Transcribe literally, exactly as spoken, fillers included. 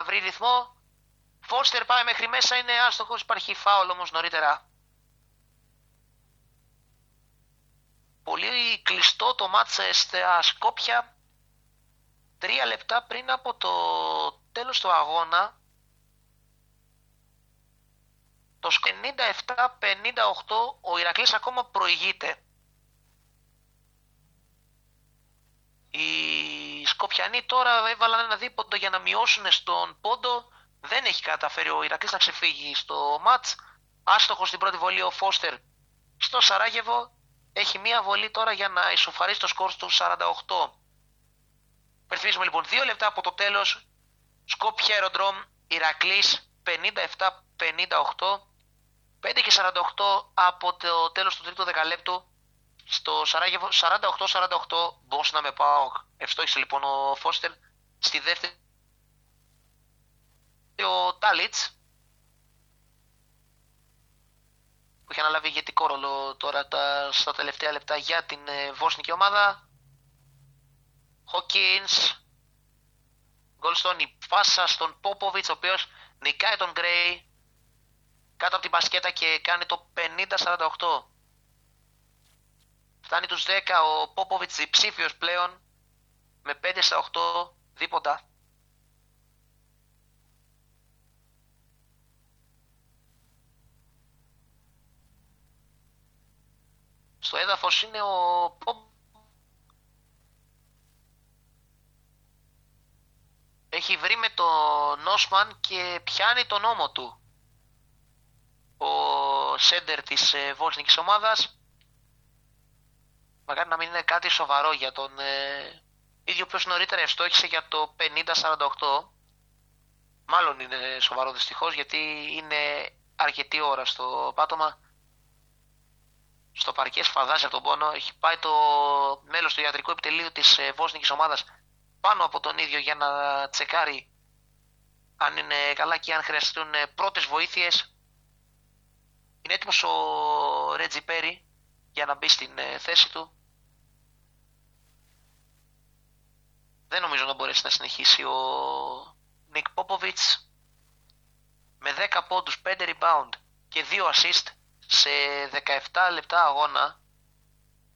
βρει ρυθμό. Φώστερ πάει μέχρι μέσα, είναι άστοχος, υπάρχει φάουλ όμως νωρίτερα. Πολύ κλειστό το μάτς στα Σκόπια. Τρία λεπτά πριν από το τέλος του αγώνα. Το ενενήντα επτά πενήντα οκτώ ο Ηρακλής ακόμα προηγείται. Οι Σκοπιανοί τώρα έβαλαν ένα δίποντο για να μειώσουν στον πόντο. Δεν έχει καταφέρει ο Ηρακλής να ξεφύγει στο μάτς. Άστοχος στην πρώτη βολή ο Φώστερ στο Σαράγεβο. Έχει μία βολή τώρα για να ισοφαρίσει το σκορ του σαράντα οκτώ. Υπενθυμίζουμε λοιπόν δύο λεπτά από το τέλος. Σκόπια Αεροδρόμ Ηρακλής πενήντα επτά πενήντα οκτώ. πέντε και σαράντα οκτώ από το τέλος του τρίτου δεκαλέπτου. Στο Σαράγεβο σαράντα οκτώ σαράντα οκτώ. Μπόσνα με ΠΑΟΚ. Ευστόχησε λοιπόν ο Φώστερ. Στη δεύτερη ο Τάλιτς, που είχε αναλάβει ηγετικό ρόλο τώρα τα, στα τελευταία λεπτά για την ε, βόσνικη ομάδα. Χόκινς, Γκολστόν, η πάσα στον Πόποβιτς, ο οποίος νικάει τον Γκρέι κάτω από την μπασκέτα και κάνει το πενήντα σαράντα οκτώ. Φτάνει τους δέκα ο Πόποβιτς, διψήφιος πλέον, με πέντε στα οκτώ δίποντα. Στο έδαφος είναι ο Πόπ. Έχει βρει με τον Νόσμαν και πιάνει τον ώμο του ο σέντερ της ε, βόσνικης ομάδας. Μακάρι να μην είναι κάτι σοβαρό για τον ε, ίδιο, ποιος νωρίτερα ευστόχησε για το πενήντα σαράντα οκτώ. Μάλλον είναι σοβαρό δυστυχώς, γιατί είναι αρκετή ώρα στο πάτωμα. Στο παρκέ σφαδάζει από τον πόνο. Έχει πάει το μέλος του ιατρικού επιτελείου της ε, βόσνικης ομάδας πάνω από τον ίδιο για να τσεκάρει αν είναι καλά και αν χρειαστούν ε, πρώτες βοήθειες. Είναι έτοιμος ο Ρέτζι Πέρι για να μπει στην ε, θέση του. Δεν νομίζω να μπορέσει να συνεχίσει ο Νικ Πόποβιτς με δέκα πόντους, πέντε rebound και δύο assist σε δεκαεπτά λεπτά αγώνα.